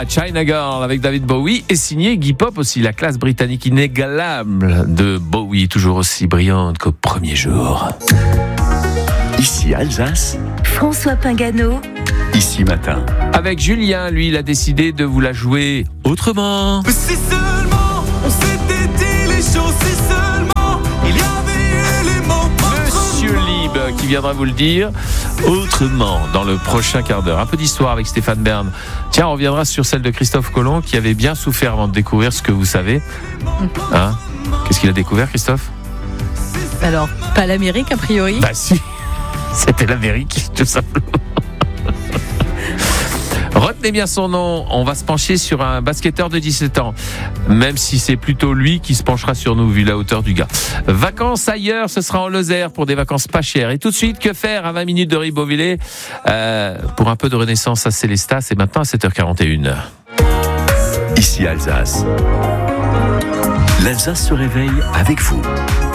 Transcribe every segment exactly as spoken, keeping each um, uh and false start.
China Girl avec David Bowie et signé Iggy Pop aussi, la classe britannique inégalable de Bowie, toujours aussi brillante qu'au premier jour. Ici Alsace, François Pingano. Ici Matin. Avec Julien, lui, il a décidé de vous la jouer autrement. Si seulement on s'était dit les choses, si seulement il y avait éléments. Monsieur Lib qui viendra vous le dire autrement dans le prochain quart d'heure. Un peu d'histoire avec Stéphane Bern. Tiens, on reviendra sur celle de Christophe Colomb qui avait bien souffert avant de découvrir ce que vous savez. Hein ? Qu'est-ce qu'il a découvert, Christophe ? Alors, pas l'Amérique a priori. Bah si, c'était l'Amérique, tout simplement. Retenez bien son nom, on va se pencher sur un basketteur de dix-sept ans, même si c'est plutôt lui qui se penchera sur nous vu la hauteur du gars. Vacances ailleurs, ce sera en Lozère pour des vacances pas chères. Et tout de suite, que faire à vingt minutes de Ribeauvillé euh, pour un peu de renaissance à Célestat, c'est maintenant à sept heures quarante et une. Ici Alsace. L'Alsace se réveille avec vous.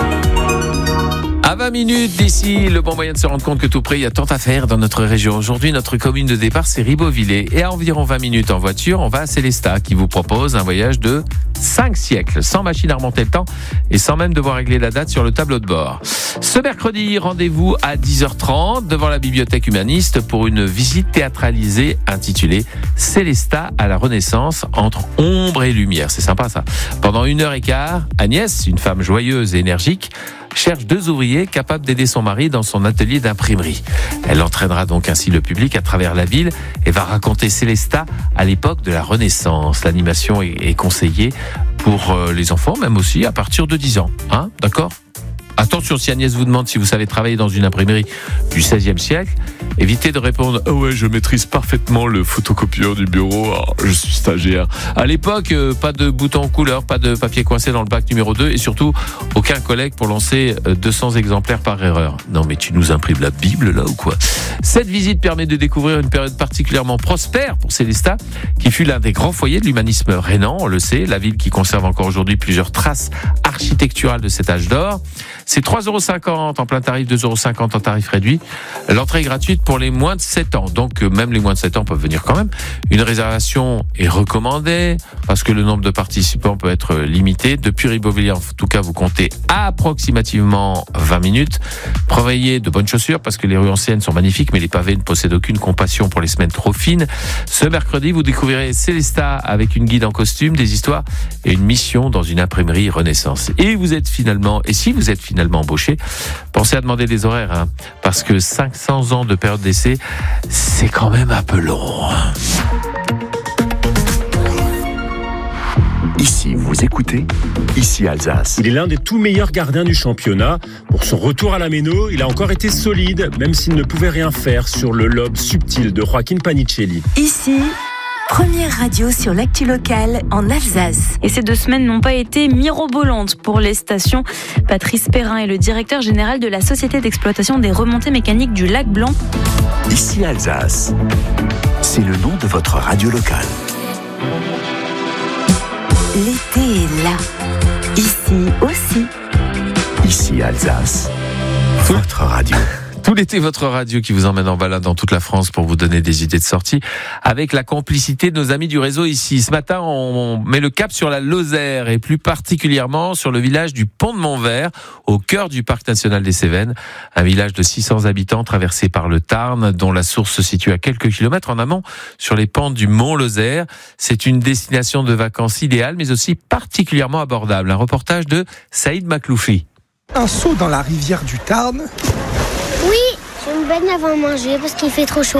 À vingt minutes d'ici, le bon moyen de se rendre compte que tout près, il y a tant à faire dans notre région. Aujourd'hui, notre commune de départ, c'est Ribeauvillé. Et à environ vingt minutes en voiture, on va à Célestat, qui vous propose un voyage de cinq siècles, sans machine à remonter le temps et sans même devoir régler la date sur le tableau de bord. Ce mercredi, rendez-vous à dix heures trente devant la bibliothèque humaniste pour une visite théâtralisée intitulée Célestat à la Renaissance entre ombre et lumière. C'est sympa ça. Pendant une heure et quart, Agnès, une femme joyeuse et énergique, cherche deux ouvriers capables d'aider son mari dans son atelier d'imprimerie. Elle entraînera donc ainsi le public à travers la ville et va raconter Célestat à l'époque de la Renaissance. L'animation est conseillée pour les enfants, même aussi à partir de dix ans. Hein, d'accord ? Attention, si Agnès vous demande si vous savez travailler dans une imprimerie du seizième siècle, évitez de répondre « Ah ouais, je maîtrise parfaitement le photocopieur du bureau, oh, je suis stagiaire ». À l'époque, euh, pas de bouton couleur, pas de papier coincé dans le bac numéro deux et surtout, aucun collègue pour lancer deux cents exemplaires par erreur. Non mais tu nous imprimes la Bible là ou quoi ? Cette visite permet de découvrir une période particulièrement prospère pour Célestat, qui fut l'un des grands foyers de l'humanisme rhénan, on le sait, la ville qui conserve encore aujourd'hui plusieurs traces architecturales de cet âge d'or. C'est trois euros cinquante en plein tarif, deux euros cinquante en tarif réduit. L'entrée est gratuite pour les moins de sept ans. Donc, même les moins de sept ans peuvent venir quand même. Une réservation est recommandée parce que le nombre de participants peut être limité. Depuis Ribeauvillé, en tout cas, vous comptez approximativement vingt minutes. Prévoyez de bonnes chaussures parce que les rues anciennes sont magnifiques, mais les pavés ne possèdent aucune compassion pour les semaines trop fines. Ce mercredi, vous découvrirez Célestat avec une guide en costume, des histoires et une mission dans une imprimerie Renaissance. Et vous êtes finalement, et si vous êtes finalement embauché, pensez à demander des horaires, hein, parce que cinq cents ans de période d'essai, c'est quand même un peu long. Hein. Ici, vous écoutez, ici Alsace. Il est l'un des tout meilleurs gardiens du championnat. Pour son retour à la Méno, il a encore été solide, même s'il ne pouvait rien faire sur le lobe subtil de Joaquin Panicelli. Ici, première radio sur l'actu locale en Alsace. Et ces deux semaines n'ont pas été mirobolantes pour les stations. Patrice Perrin est le directeur général de la Société d'exploitation des remontées mécaniques du Lac Blanc. Ici Alsace, c'est le nom de votre radio locale. L'été est là. Ici aussi. Ici Alsace, votre radio. Tout l'été, votre radio qui vous emmène en balade dans toute la France pour vous donner des idées de sortie avec la complicité de nos amis du réseau ici. Ce matin, on met le cap sur la Lozère et plus particulièrement sur le village du Pont de Montvert, au cœur du Parc national des Cévennes. Un village de six cents habitants traversé par le Tarn, dont la source se situe à quelques kilomètres en amont sur les pentes du Mont Lozère. C'est une destination de vacances idéale, mais aussi particulièrement abordable. Un reportage de Saïd Makloufi. Un saut dans la rivière du Tarn. Oui, je me baigne avant de manger parce qu'il fait trop chaud.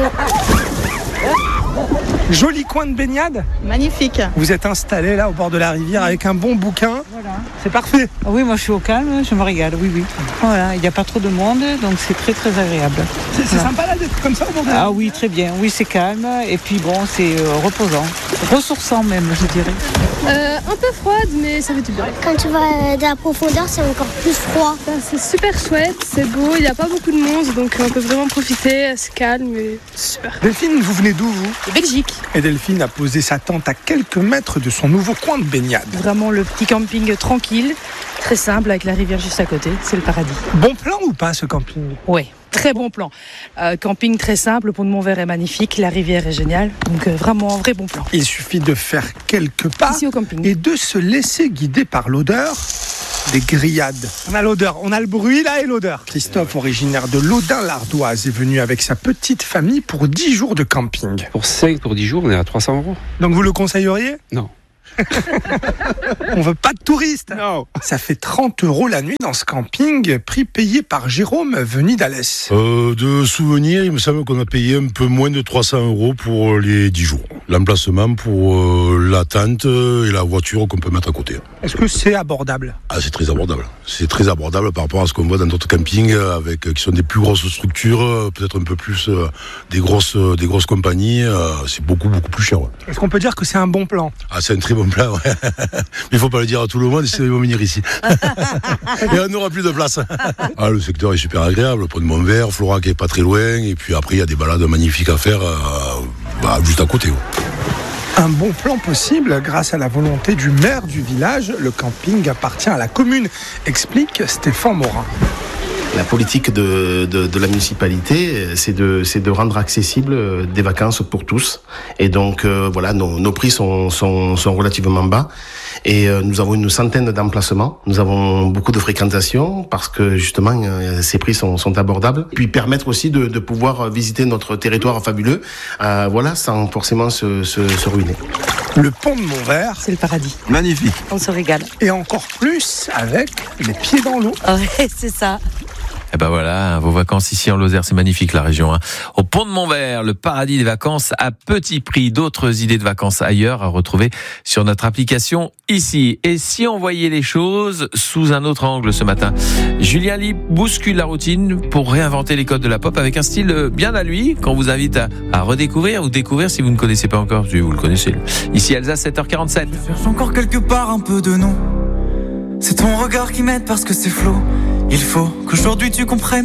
Joli coin de baignade. Magnifique. Vous êtes installé là au bord de la rivière avec un bon bouquin. Voilà. C'est parfait. Oui, moi je suis au calme, je me régale, oui, oui. Voilà, il n'y a pas trop de monde, donc c'est très très agréable. C'est, c'est voilà. sympa là d'être comme ça au bord de la Ah oui, très bien. Oui, c'est calme et puis bon, c'est euh, reposant. Ressourçant même, je dirais. Euh, un peu froide, mais ça fait du bien. Quand tu vas de la profondeur, c'est encore plus froid. Ben, c'est super chouette, c'est beau, il n'y a pas beaucoup de monde, donc on peut vraiment profiter, c'est calme et c'est super. Delphine, vous venez d'où vous ? De Belgique. Et Delphine a posé sa tente à quelques mètres de son nouveau coin de baignade. Vraiment le petit camping tranquille, très simple avec la rivière juste à côté, c'est le paradis. Bon plan ou pas ce camping ? Ouais. très bon plan. Euh, camping très simple, le pont de Montvert est magnifique, la rivière est géniale. Donc euh, vraiment un vrai bon plan. Il suffit de faire quelques pas Ici au camping. et de se laisser guider par l'odeur des grillades. On a l'odeur, on a le bruit là et l'odeur. Christophe, originaire de Laudun-l'Ardoise, est venu avec sa petite famille pour dix jours de camping. Pour cinq, pour dix jours, on est à trois cents euros. Donc vous le conseilleriez ? Non. On veut pas de touristes. Non. Ça fait trente euros la nuit dans ce camping, prix payé par Jérôme venu d'Alès. Euh, de souvenir, il me semble qu'on a payé un peu moins de trois cents euros pour les dix jours. L'emplacement pour euh, la tente et la voiture qu'on peut mettre à côté. Est-ce que c'est abordable ? Ah, c'est très abordable. C'est très abordable par rapport à ce qu'on voit dans d'autres campings avec, qui sont des plus grosses structures, peut-être un peu plus euh, des, grosses, des grosses compagnies. Euh, c'est beaucoup, beaucoup plus cher. Ouais. Est-ce qu'on peut dire que c'est un bon plan ? Ah, c'est un très bon plan, ouais. Mais il faut pas le dire à tout le monde, sinon ils vont venir ici. Et on n'aura plus de place. Ah, le secteur est super agréable, le pont de Montvert, Florac est pas très loin, et puis après il y a des balades magnifiques à faire euh, bah, juste à côté. Ouais. Un bon plan possible grâce à la volonté du maire du village. Le camping appartient à la commune, explique Stéphane Morin. La politique de, de, de la municipalité, c'est de, c'est de rendre accessible des vacances pour tous. Et donc, euh, voilà, nos, nos prix sont, sont, sont relativement bas. Et euh, nous avons une centaine d'emplacements. Nous avons beaucoup de fréquentation parce que, justement, euh, ces prix sont, sont abordables. Puis permettre aussi de, de pouvoir visiter notre territoire fabuleux, euh, voilà, sans forcément se, se, se ruiner. Le pont de Montvert, c'est le paradis. Magnifique. On se régale. Et encore plus avec les pieds dans l'eau. Ouais, c'est ça. Et ben voilà, vos vacances ici en Lozère, c'est magnifique la région. Hein. Au pont de Montvert, le paradis des vacances à petit prix. D'autres idées de vacances ailleurs à retrouver sur notre application ici. Et si on voyait les choses sous un autre angle ce matin, Julien Lie bouscule la routine pour réinventer les codes de la pop avec un style bien à lui, qu'on vous invite à, à redécouvrir ou découvrir si vous ne connaissez pas encore. Si vous le connaissez. Ici Alsace, sept heures quarante-sept. Je cherche encore quelque part un peu de nom. C'est ton regard qui m'aide parce que c'est flot. Il faut qu'aujourd'hui tu comprennes